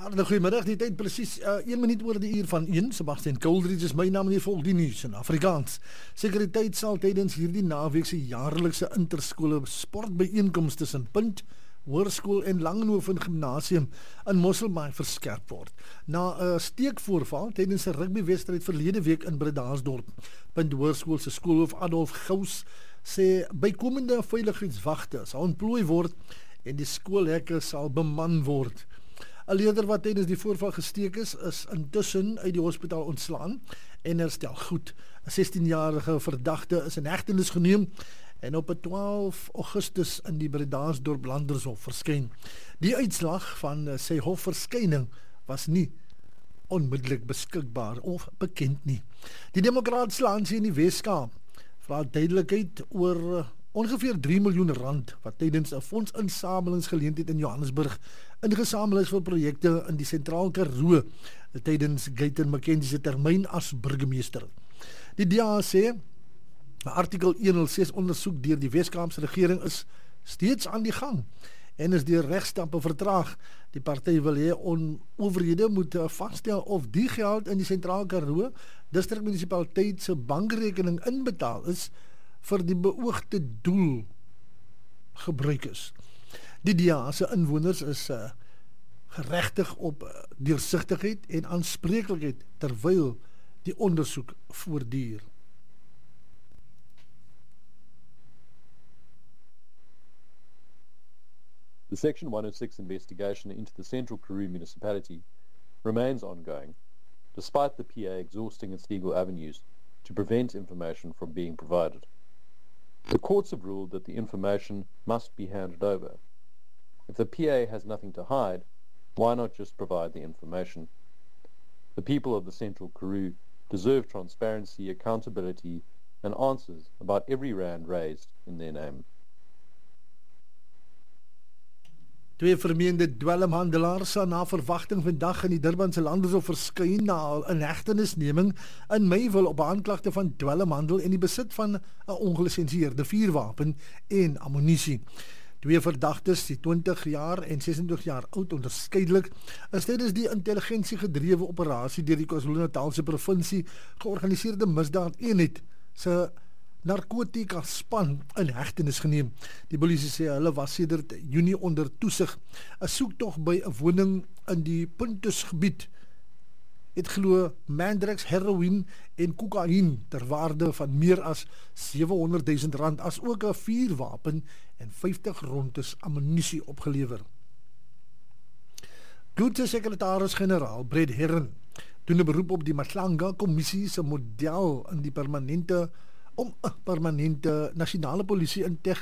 Goeiemiddag, die tyd presies 1 minuut oor die uur van 1. Sebastian Coldridge is my naam en hier volg die nuus in Afrikaans. Sekuriteit sal tydens hierdie naweek se jaarlikse interskole sportbyeenkomste tussen Punt, Hoërskool en Langehoven Gimnasium in Mosselbaai verskerp word. Na 'n steekvoorval tydens 'n rugbywedstryd verlede week in Bredasdorp, Punt Hoërskool se skoolhoof Adolf Gous sê bykomende veiligheidswagte sal ontplooi word en die skoolhekke sal beman word. 'n Leerder wat tydens die voorval gesteek is intussen uit die hospitaal ontslaan en herstel goed. 'n 16-jarige verdagte is in hegtenis geneem en op 12 Augustus in die Bredasdorp Landershof verskyn. Die uitslag van sy hofverskyning was nie onmiddellik beskikbaar of bekend nie. Die Demokratiese Alliansie in die Weskaap vra duidelikheid oor ongeveer R3 miljoen wat tydens 'n fondsinsamelingsgeleentheid in Johannesburg ingesamel is vir projekte in die Sentraal Karoo tydens Gayton McKenzie se termyn as burgemeester. Die DA sê 'n artikel 106 ondersoek deur die Weskaapse regering is steeds aan die gang en is deur regstappe vertraag. Die party wil hê owerhede moet vasstel of die geld in die Sentraal Karoo distrikmunisipaliteit se bankrekening inbetaal is vir die beoogde doel gebruik is. Die DA se inwoners is geregtig op deursigtigheid en aanspreeklikheid terwyl die ondersoek voortduur. The Section 106 investigation into the Central Karoo municipality remains ongoing, despite the PA exhausting its legal avenues to prevent information from being provided. The courts have ruled that the information must be handed over. If the PA has nothing to hide, why not just provide the information? The people of the Central Karoo deserve transparency, accountability, and answers about every rand raised in their name. Twee vermeende dwelmhandelaars sal na verwagting vandag in die Durbanse Landershof verskyn na 'n inhegtenisneming in Meiville op aanklagte van dwelmhandel en die besit van 'n ongelisensieerde vuurwapen en ammunisie. Twee verdagtes, die 20 jaar en 26 jaar oud onderskeidelik, is tydens die intelligensiegedrewe operasie deur die KwaZulu-Natalse provinsie georganiseerde misdaadeenheid se narkotika span in hegtenis geneem. Die polisie sê hulle was sedert Junie onder toesig. 'n Soektog by 'n woning in die Puntusgebied het glo Mandrex, heroïne en kokain ter waarde van meer as R700,000 as ook 'n vuurwapen en 50 rondes ammunisie opgelewer. Goethe sekretaris-generaal Brett Herron doen 'n beroep op die Matlanga kommissie se model in die om 'n permanente nasionale polisie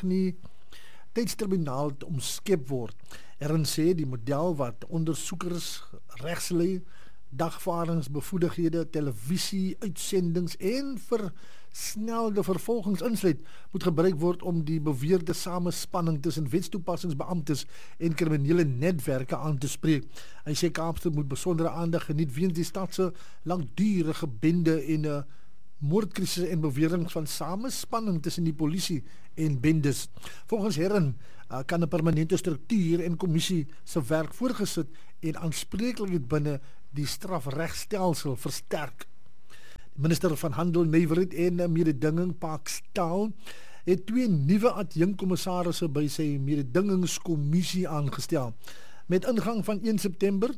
integriteitstribunaal te omskep word. Herron sê die model wat ondersoekers, regslei, dagvaardingsbevoegdhede, televisie, uitsendings en versnelde vervolgings insluit, moet gebruik word om die beweerde samespanning tussen wetstoepassingsbeamptes en kriminele netwerke aan te spreek. Hy sê Kaapstad moet besondere aandag geniet weens die stad se langdurige bende en 'n moordkrisis en beweringe van samespanning tussen die polisie en bendes. Volgens Herron kan 'n permanente struktuur en kommissie se werk voorgesit en aanspreeklikheid binne die strafregstelsel versterk. Die minister van Handel, Nywerheid en Mededinging, Park Staal, het 2 nuwe adjunkkommissarisse by sy mededingingskommissie aangestel. Met ingang van 1 September,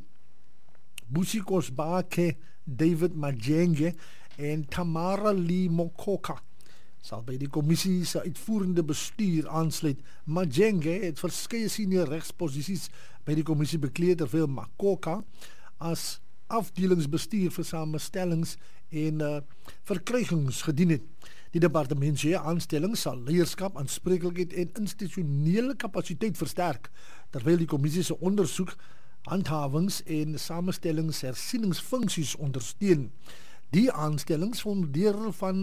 Busi Kosbake, David Majenge en Tamara Lee Mokoka sal by die kommissie se uitvoerende bestuur aansluit. Majenge het verskeie senior regsposisies by die kommissie bekleed, terwyl Mokoka as afdelingsbestuur vir samestellings en verkrygings gedien het. Die departement se aanstelling sal leierskap, aanspreeklikheid en institusionele kapasiteit versterk, terwyl die kommissie se ondersoek, handhawings en samestellingshersieningsfunksies ondersteun. Die aanstellings vorm deel van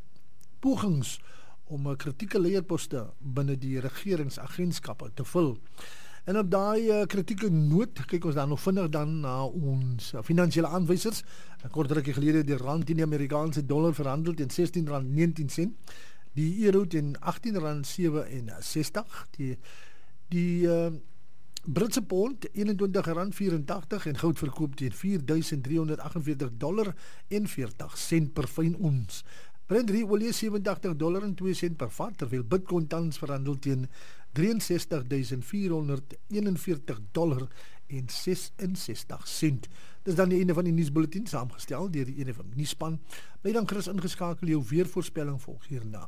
pogings om 'n kritieke leierposte binne die regeringsagentskappe te vul. En op daai kritieke noot kyk ons dan nog vinnig dan na ons finansiële aanwysers. 'n Kort rukkie gelede die rand teen die Amerikaanse dollar verhandel teen R16.19, die euro teen R18.67, die Britse pond R21.84 en goud verkoop teen $4,348 en 40 sent per fyn ons. Brent olie $87 en 2 sent per vat, terwyl Bitcoin tans verhandel teen $63,441 en 66 sent. Dis dan die einde van die nuusbulletin, saamgestel deur die NFM nuusspan. Bly dan gerus ingeskakel, jou weervoorspelling volg hierna.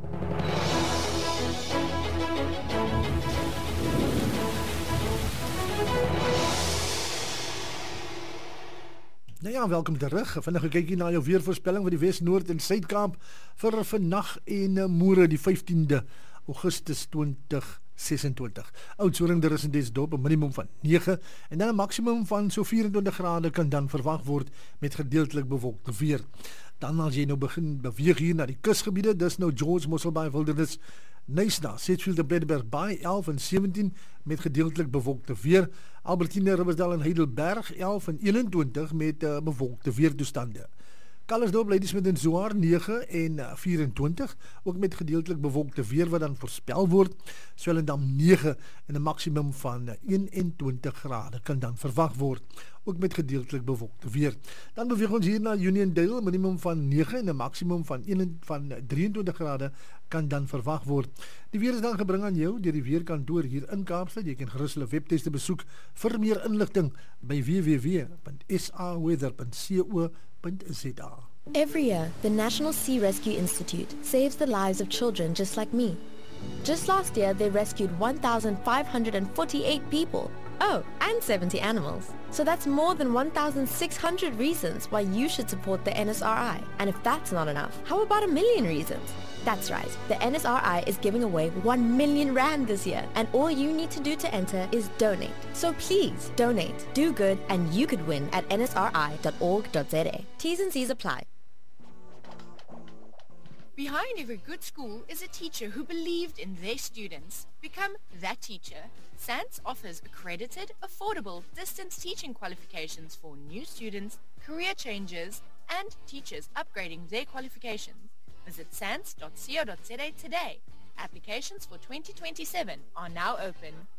Nou ja, welkom terug. Vinnige kykie na jou weervoorspelling vir die Wes, Noord en Suid-Kaap vir vannag en môre die 15de Augustus 2026. Oudtshoorn daar is in Desdorp 'n minimum van 9 en dan 'n maksimum van so 24 grade kan dan verwag word met gedeeltelik bewolkte weer. Dan as jy nou begin beweeg hier na die kusgebiede, dis nou George, Mosselbaai, Wildernis, Knysna, Sedgefield en Bredberg Bay 11 en 17 met gedeeltelik bewolkte weer. Albertina, Riversdal en Heidelberg 11 en 21 met bewolkte weertoestande. Kallersdorp, Ladysmith en Zoar 9 en 24, ook met gedeeltelik bewolkte weer wat dan voorspel word. Swellendam 9 en 'n maksimum van 21 grade kan dan verwag word, ook met gedeeltelik bewolkte weer. Dan beweeg ons hier na Uniondale, minimum van 9 en 'n maksimum van 23 grade kan dan verwag word. Die weer is dan gebring aan jou deur die weerkantoor hier in Kaapstad. Jy kan gerus hulle webtuiste besoek vir meer inligting by www.saweather.co.za. Every year, the National Sea Rescue Institute saves the lives of children just like me. Just last year, they rescued 1,548 people. Oh, and 70 animals. So that's more than 1,600 reasons why you should support the NSRI. And if that's not enough, how about 1 million reasons? That's right, the NSRI is giving away 1 million rand this year, and all you need to do to enter is donate. So please, donate, do good, and you could win at nsri.org.za. T's and C's apply. Behind every good school is a teacher who believed in their students. Become that teacher. SANS offers accredited, affordable, distance teaching qualifications for new students, career changers, and teachers upgrading their qualifications. Visit sans.co.za today. Applications for 2027 are now open.